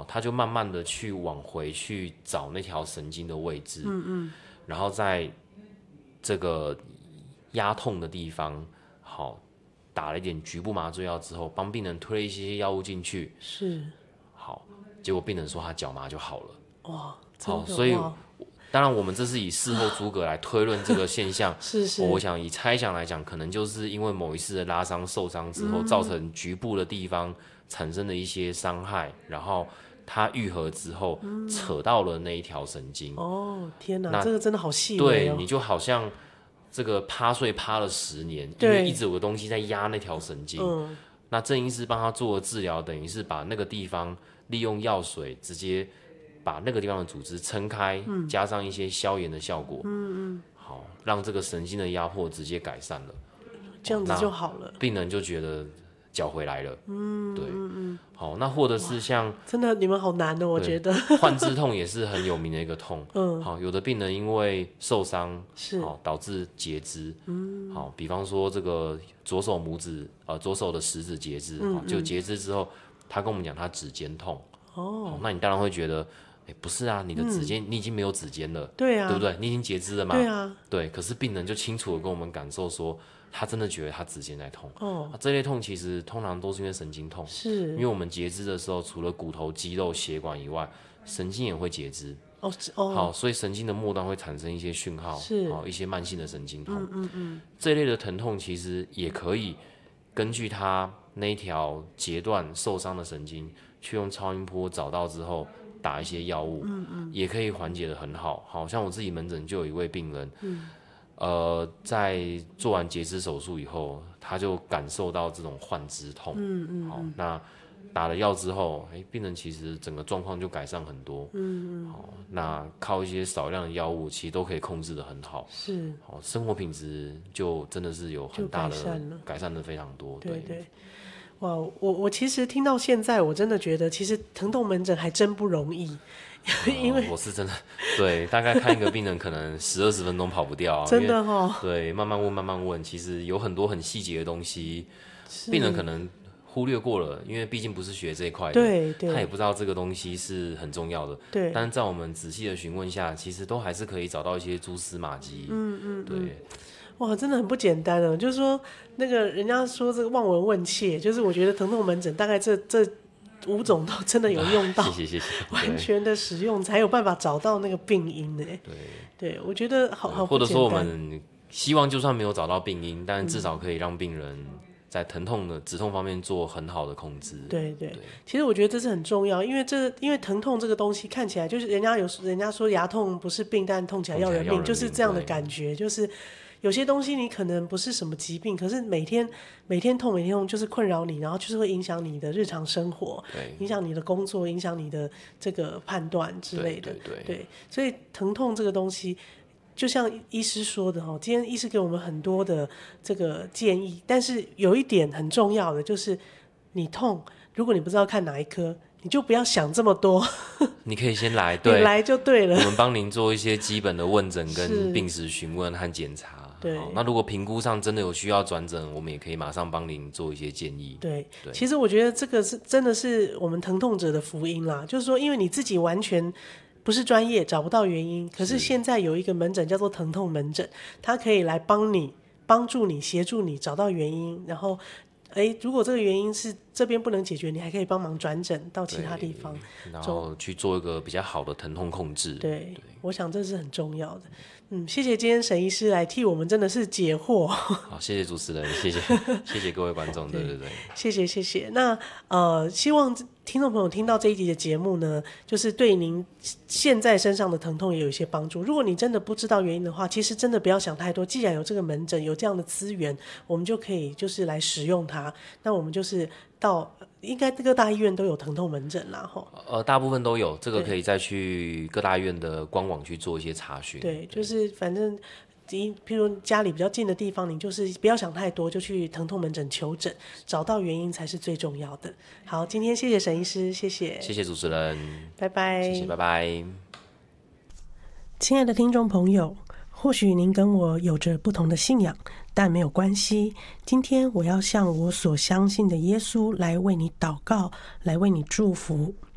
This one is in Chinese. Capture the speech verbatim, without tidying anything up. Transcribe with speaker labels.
Speaker 1: 好，他就慢慢的去往回去找那条神经的位置，嗯嗯，然后在这个压痛的地方，好，打了一点局部麻醉药之后，帮病人推了一些药物进去，
Speaker 2: 是，
Speaker 1: 好，结果病人说他脚麻就好了，
Speaker 2: 哇，真的
Speaker 1: 好，所以
Speaker 2: 哇
Speaker 1: 当然我们这是以事后诸葛来推论这个现象，
Speaker 2: 是是，
Speaker 1: 我想以猜想来讲，可能就是因为某一次的拉伤受伤之后，嗯、造成局部的地方产生了一些伤害，然后它愈合之后、嗯、扯到了那一条神经。
Speaker 2: 哦，天哪，这个真的好细微
Speaker 1: 对，
Speaker 2: 哦。
Speaker 1: 你就好像这个趴睡趴了十年，因为一直有个东西在压那条神经。嗯、那郑医师帮他做的治疗，等于是把那个地方利用药水直接把那个地方的组织撑开，嗯、加上一些消炎的效果，嗯嗯，好，让这个神经的压迫直接改善了，
Speaker 2: 这样子就好了。
Speaker 1: 病人就觉得脚回来了，嗯，对，嗯嗯，好，那或者是像
Speaker 2: 真的你们好难的，我觉得
Speaker 1: 患肢痛也是很有名的一个痛，嗯，好，有的病人因为受伤是好导致截肢，嗯，好，比方说这个左手拇指呃左手的食指截肢，嗯嗯，就截肢之后，他跟我们讲他指尖痛，哦，那你当然会觉得。欸、不是啊，你的指尖、嗯、你已经没有指尖了，
Speaker 2: 对啊，
Speaker 1: 对不对？你已经截肢了嘛，
Speaker 2: 对啊，
Speaker 1: 对。可是病人就清楚的跟我们感受说，他真的觉得他指尖在痛。哦，啊、这类痛其实通常都是因为神经痛，
Speaker 2: 是
Speaker 1: 因为我们截肢的时候，除了骨头、肌肉、血管以外，神经也会截肢。
Speaker 2: 哦哦，
Speaker 1: 好，所以神经的末端会产生一些讯号，
Speaker 2: 是
Speaker 1: 好一些慢性的神经痛。
Speaker 2: 嗯嗯嗯，
Speaker 1: 这类的疼痛其实也可以根据他那一条截断受伤的神经，去用超音波找到之后。打一些药物，嗯嗯，也可以缓解的很好。好像我自己门诊就有一位病人，嗯，呃，在做完截肢手术以后，他就感受到这种患肢痛，嗯嗯，好，那打了药之后，哎，病人其实整个状况就改善很多，嗯嗯，好，那靠一些少量的药物，其实都可以控制的很好，
Speaker 2: 是，
Speaker 1: 好，生活品质就真的是有很大的改善的非常多，
Speaker 2: 对 对, 对。哇，我我其实听到现在，我真的觉得其实疼痛门诊还真不容易，因为、
Speaker 1: 哦、我是真的对，大概看一个病人可能十二十分钟跑不掉、啊，
Speaker 2: 真的哦，
Speaker 1: 对，慢慢问慢慢问，其实有很多很细节的东西，病人可能忽略过了，因为毕竟不是学这一块的，
Speaker 2: 对对，
Speaker 1: 他也不知道这个东西是很重要的，
Speaker 2: 对，
Speaker 1: 但是在我们仔细的询问下，其实都还是可以找到一些蛛丝马迹，嗯嗯，对。
Speaker 2: 哇，真的很不简单哦！就是说，那个人家说这个望闻问切，就是我觉得疼痛门诊大概这这五种都真的有用到，
Speaker 1: 谢谢谢谢，
Speaker 2: 完全的使用才有办法找到那个病因呢。
Speaker 1: 对
Speaker 2: 对，我觉得好好
Speaker 1: 或者说我们希望就算没有找到病因，但至少可以让病人在疼痛的止痛方面做很好的控制。
Speaker 2: 对 对, 对，其实我觉得这是很重要，因为这因为疼痛这个东西看起来就是人家有人家说牙痛不是病，但痛起来要人命，就是这样的感觉，就是。有些东西你可能不是什么疾病，可是每天每天痛每天痛就是困扰你，然后就是会影响你的日常生活，影响你的工作，影响你的这个判断之类的。
Speaker 1: 对对
Speaker 2: 对, 对，所以疼痛这个东西，就像医师说的哈，今天医师给我们很多的这个建议，但是有一点很重要的就是，你痛，如果你不知道看哪一科。你就不要想这么多，
Speaker 1: 你可以先来，对，
Speaker 2: 你来就对了。
Speaker 1: 我们帮您做一些基本的问诊、跟病史询问和检查。
Speaker 2: 对，
Speaker 1: 那如果评估上真的有需要转诊，我们也可以马上帮您做一些建议。
Speaker 2: 对，对，其实我觉得这个是真的是我们疼痛者的福音啦，就是说，因为你自己完全不是专业，找不到原因，可是现在有一个门诊叫做疼痛门诊，它可以来帮你、帮助你、协助你找到原因，然后。哎，如果这个原因是这边不能解决，你还可以帮忙转诊到其他地方，
Speaker 1: 然后去做一个比较好的疼痛控制。
Speaker 2: 对，对，我想这是很重要的。嗯，谢谢今天沈医师来替我们真的是解惑。
Speaker 1: 好，谢谢主持人，谢谢谢谢各位观众，对对对，
Speaker 2: 谢谢谢谢。那呃，希望听众朋友听到这一集的节目呢，就是对您现在身上的疼痛也有一些帮助。如果你真的不知道原因的话，其实真的不要想太多。既然有这个门诊，有这样的资源，我们就可以就是来使用它。那我们就是到应该各大医院都有疼痛门诊啦，吼。
Speaker 1: 呃，大部分都有，这个可以再去各大医院的官网去做一些查询。
Speaker 2: 对，就是反正。譬如家里比较近的地方，你就是不要想太多，就去疼痛门诊求诊，找到原因才是最重要的。好，今天谢谢沈医师，谢谢，
Speaker 1: 谢谢主持人，
Speaker 2: 拜拜，
Speaker 1: 谢谢，拜拜。
Speaker 2: 亲爱的听众朋友，或许您跟我有着不同的信仰，但没有关系。今天我要向我所相信的耶稣来为你祷告，来为你祝福。